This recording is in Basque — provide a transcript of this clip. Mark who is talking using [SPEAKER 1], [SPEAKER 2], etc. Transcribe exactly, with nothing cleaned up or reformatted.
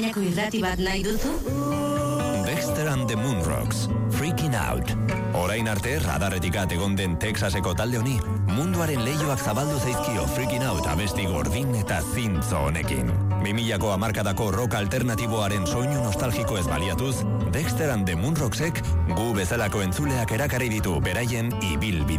[SPEAKER 1] mailako irrati bat nahi duzu?
[SPEAKER 2] Dexter and the Moonrocks, Freaking Out. Orain arte, radarretik at egon den Texaseko talde honi, munduaren leioak zabaldu zaizkio Freaking Out abesti gordin eta zintzo honekin. Bimilako hamarkadako rock alternatiboaren soinu nostalgiko ez baliatuz, Dexter and the Moonrocksek gu bezalako entzuleak erakarri ditu beraien ibilbide.